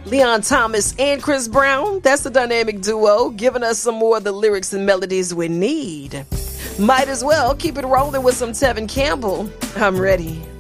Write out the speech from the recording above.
Leon Thomas and Chris Brown, that's the dynamic duo, giving us some more of the lyrics and melodies we need. Might as well keep it rolling with some Tevin Campbell. I'm ready.